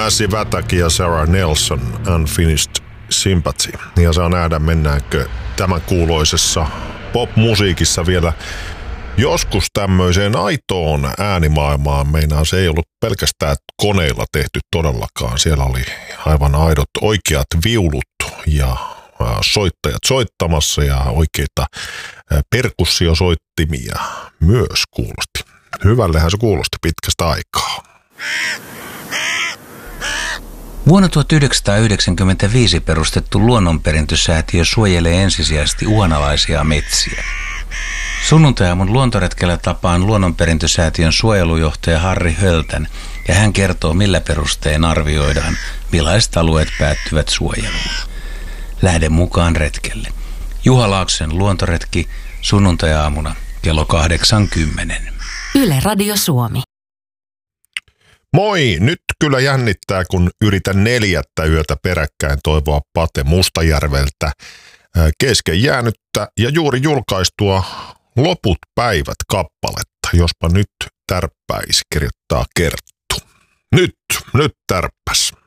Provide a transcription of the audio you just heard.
Massive Attack ja Sarah Nelson, Unfinished Sympathy. Ja saa nähdä, mennäänkö tämän kuuloisessa pop-musiikissa vielä joskus tämmöiseen aitoon äänimaailmaan. Meinaa se ei ollut pelkästään koneilla tehty todellakaan. Siellä oli aivan aidot oikeat viulut ja soittajat soittamassa ja oikeita perkussiosoittimia myös kuulosti. Hyvällehän se kuulosti pitkästä aikaa. Vuonna 1995 perustettu luonnonperintösäätiö suojelee ensisijaisesti uhanalaisia metsiä. Sunnuntai-aamun luontoretkellä tapaan luonnonperintösäätiön suojelujohtaja Harri Höltän ja hän kertoo, millä perustein arvioidaan, millaiset alueet päättyvät suojeluun. Lähde mukaan retkelle. Juha Laaksosen luontoretki sunnuntai-aamuna kello 8:10. Yle Radio Suomi. Moi! Nyt kyllä jännittää, kun yritän 4. yötä peräkkäin toivoa Pate Mustajärveltä kesken jäänyttä ja juuri julkaistua Loput päivät -kappaletta. Jospa nyt tärppäisi, kirjoittaa Kerttu. Nyt tärppäs.